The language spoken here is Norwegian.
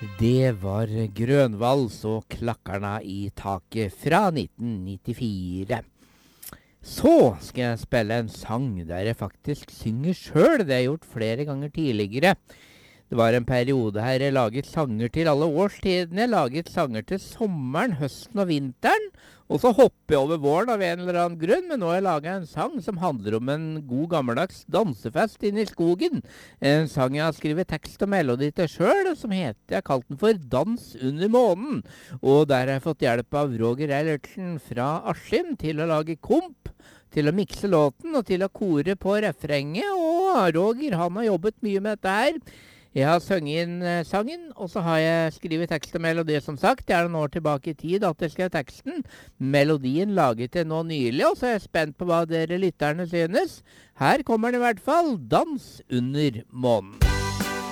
Det var Grønvals og Klakkarna i taket fra 1994. Så skal jeg spille en sang der jeg faktisk synger sjøl. Det har jeg gjort flere ganger tidligere. Det var en periode her jeg laget sanger til alle årstidene. Jeg laget sanger til sommeren, høsten og vinteren. Og så hopper jeg over våren av en eller annen grunn, men nå har jeg laget en sang som handler om en god gammeldags dansefest inne i skogen. En sang jeg har skrevet tekst og melodi til sjøl, som jeg har kalt den for Dans under månen. Og der har jeg fått hjelp av Roger Eilertsen fra Askim til å lage komp, til å mikse låten og til å kore på refrenget. Og Roger, han har jobbet mye med dette her. Jeg har sunget inn sangen, og så har jeg skrevet tekst og melodi, som sagt. Det er noen år tilbake i tid at jeg skrev teksten. Melodien laget jeg nå nylig, og så er jeg spent på hva dere lytterne synes. Her kommer den i hvert fall, Dans under månen.